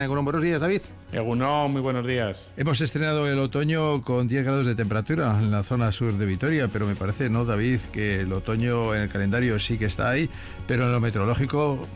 Buenos días, David. Egunon, muy buenos días. Hemos estrenado el otoño con 10 grados de temperatura en la zona sur de Vitoria, pero me parece, ¿no, David?, que el otoño en el calendario sí que está ahí, pero en lo meteorológico